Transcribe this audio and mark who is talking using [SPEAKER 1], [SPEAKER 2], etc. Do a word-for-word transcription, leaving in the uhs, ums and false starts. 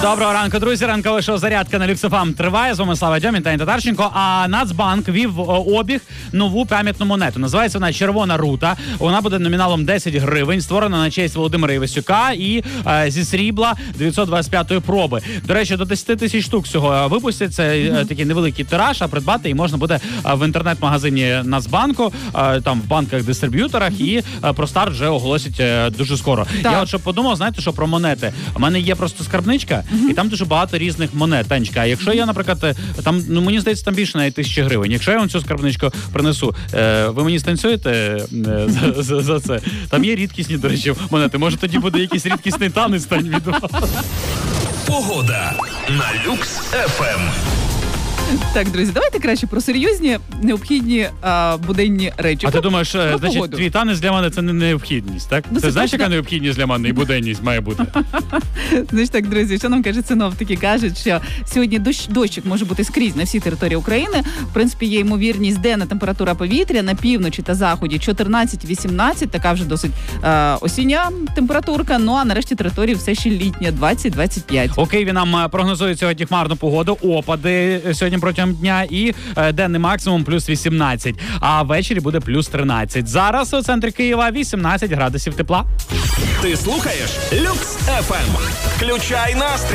[SPEAKER 1] Доброго ранку, друзі. Ранкове шоу «Зарядка» на Люкс еф ем триває. З вами Слава Дьомін та Інна Татарченко. А Нацбанк вів в обіг нову пам'ятну монету. Називається вона «Червона рута». Вона буде номіналом десять гривень. Створена на честь Володимира Івасюка і е, зі срібла дев'ятсот двадцять п'ятої проби. До речі, до десять тисяч штук всього випустять. Це mm-hmm. такий невеликий тираж, а придбати її можна буде в інтернет-магазині Нацбанку, е, там в банках-дистриб'юторах, mm-hmm. і е, про старт вже оголосять е, дуже скоро. Так. Я от що подумав, знаєте, що про монети? У мене є просто скарбничка, mm-hmm. і там дуже багато різних монет. Танечка, а якщо я, наприклад, там, ну мені здається, там більше навіть тисячі гривень. Якщо я вам цю скарбничку принесу, е, ви мені станцюєте е, за, за, за це? Там є рідкісні, до речі, монети. Може тоді буде якийсь рідкісний танець стань від вас.
[SPEAKER 2] Погода на Люкс еф ем.
[SPEAKER 3] Так, друзі, давайте краще про серйозні, необхідні а, буденні речі.
[SPEAKER 1] А ти думаєш,
[SPEAKER 3] про
[SPEAKER 1] значить,
[SPEAKER 3] погоду.
[SPEAKER 1] твій танець для мене це не необхідність, так?
[SPEAKER 3] Ну,
[SPEAKER 1] ти
[SPEAKER 3] це
[SPEAKER 1] знаєш,
[SPEAKER 3] точно...
[SPEAKER 1] яка необхідність для мене і буденність має бути?
[SPEAKER 3] Значить так, друзі, що нам кажуть синоптики? Кажуть, що сьогодні дощ, дощик може бути скрізь на всій території України. В принципі, є ймовірність, денна температура повітря на півночі та заході чотирнадцять-вісімнадцять, така вже досить е, осіння температурка, ну а нарешті території все ще літня, двадцять-двадцять п'ять.
[SPEAKER 1] У Києві нам прогнозують сьогодні хмарну погоду, опади сьогодні протягом дня і е, денний максимум плюс вісімнадцять, а ввечері буде плюс тринадцять. Зараз у центрі Києва вісімнадцять градусів тепла.
[SPEAKER 2] Ти слухаєш Люкс еф ем. Включай настрій.